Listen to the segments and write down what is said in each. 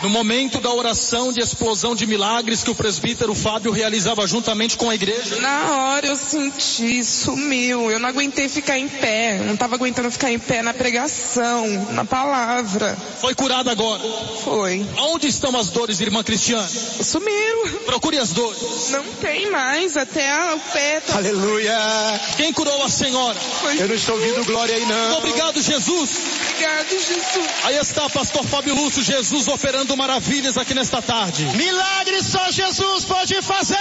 No momento da oração de explosão de milagres que o presbítero Fábio realizava juntamente com a igreja? Na hora eu senti, sumiu. Eu não aguentei ficar em pé. Não estava aguentando ficar em pé na pregação, na palavra. Foi curada agora? Foi. Aonde estão as dores, irmã Cristiane? Sumiu. Procure as dores. Não tem mais, até o pé tá... Aleluia. Quem curou a senhora? Foi. Eu não estou ouvindo glória aí não. Obrigado, Jesus. Obrigado, Jesus. Aí está, pastor Fábio Lúcio, Jesus operando maravilhas aqui nesta tarde. Milagres só Jesus pode fazer.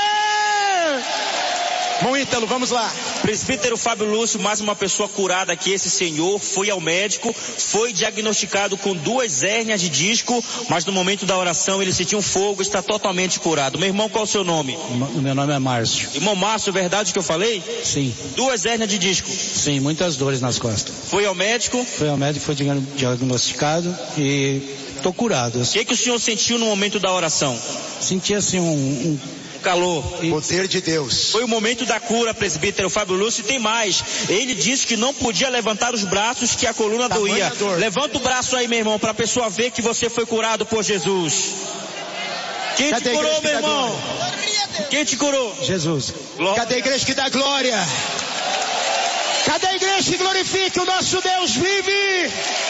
Bom, Ítalo, vamos lá. Presbítero Fábio Lúcio, mais uma pessoa curada aqui. Esse senhor foi ao médico, foi diagnosticado com 2 hérnias de disco, mas no momento da oração ele sentiu um fogo, está totalmente curado. Meu irmão, qual é o seu nome? Meu nome é Márcio. Irmão Márcio, é verdade o que eu falei? Sim. 2 hérnias de disco? Sim, muitas dores nas costas. Foi ao médico? Foi ao médico, foi diagnosticado e estou curado. O que o senhor sentiu no momento da oração? Senti assim um calor. Poder de Deus. Foi o momento da cura, presbítero Fábio Lúcio, e tem mais. Ele disse que não podia levantar os braços, que a coluna doía. Levanta o braço aí, meu irmão, para a pessoa ver que você foi curado por Jesus. Quem te curou, meu irmão? Quem te curou? Jesus. Glória. Cadê a igreja que dá glória? Cadê a igreja que glorifica o nosso Deus vive?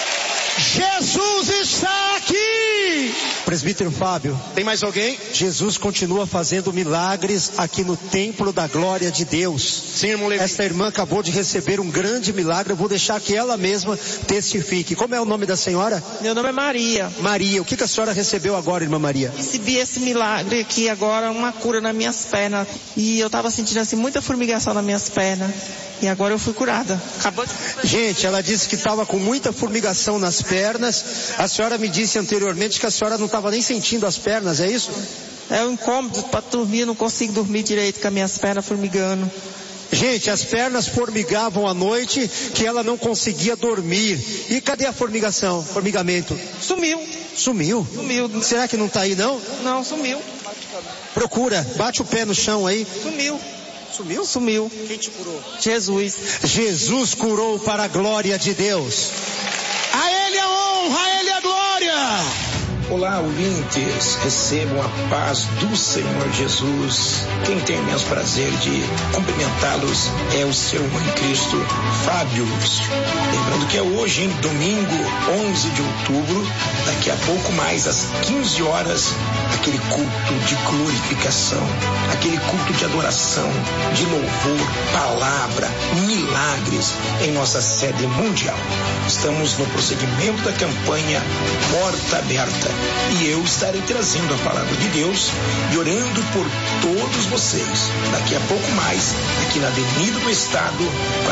Jesus está aqui. Presbítero Fábio, tem mais alguém? Jesus continua fazendo milagres aqui no templo da glória de Deus. Sim, irmão Levi. Esta irmã acabou de receber um grande milagre. Eu vou deixar que ela mesma testifique. Como é o nome da senhora? Meu nome é Maria. Maria, o que a senhora recebeu agora, irmã Maria? Recebi esse milagre aqui agora, uma cura nas minhas pernas. E eu estava sentindo assim muita formigação nas minhas pernas. E agora eu fui curada. Acabou de... Gente, ela disse que estava com muita formigação nas pernas. A senhora me disse anteriormente que a senhora não estava nem sentindo as pernas, é isso? É um incômodo para dormir, eu não consigo dormir direito com as minhas pernas formigando. Gente, as pernas formigavam à noite, que ela não conseguia dormir. E cadê a formigação? Formigamento? Sumiu. Sumiu? Sumiu. Será que não está aí não? Não, sumiu. Procura, bate o pé no chão aí. Sumiu. Sumiu? Sumiu. Quem te curou? Jesus. Jesus curou para a glória de Deus. A Ele a honra, a Ele a glória. Olá, ouvintes, recebam a paz do Senhor Jesus. Quem tem o imenso prazer de cumprimentá-los é o seu irmão em Cristo, Fábio Lúcio. Lembrando que é hoje, domingo, 11 de outubro, daqui a pouco mais, às 15 horas, aquele culto de glorificação, aquele culto de adoração, de louvor, palavra, milagres em nossa sede mundial. Estamos no prosseguimento da campanha Porta Aberta. E eu estarei trazendo a palavra de Deus e orando por todos vocês. Daqui a pouco mais, aqui na Avenida do Estado,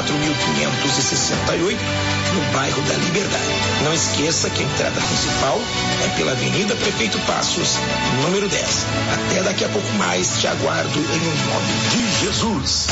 4.568, no bairro da Liberdade. Não esqueça que a entrada principal é pela Avenida Prefeito Passos, número 10. Até daqui a pouco mais, te aguardo em nome de Jesus.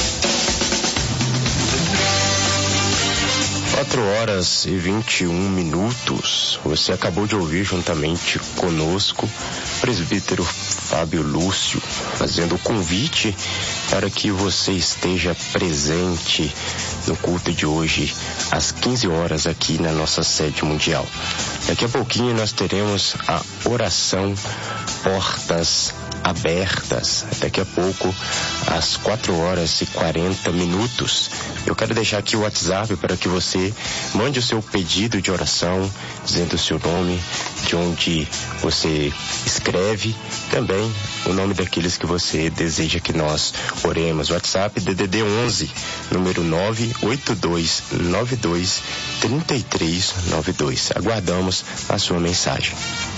4h21. Você acabou de ouvir juntamente conosco presbítero Fábio Lúcio fazendo o convite para que você esteja presente no culto de hoje às 15 horas aqui na nossa sede mundial. Daqui a pouquinho nós teremos a oração Portas Abertas. Daqui a pouco, às 4h40. Eu quero deixar aqui o WhatsApp para que você mande o seu pedido de oração, dizendo o seu nome, de onde você escreve, também o nome daqueles que você deseja que nós oremos. WhatsApp DDD 11, número 982923392. Aguardamos a sua mensagem.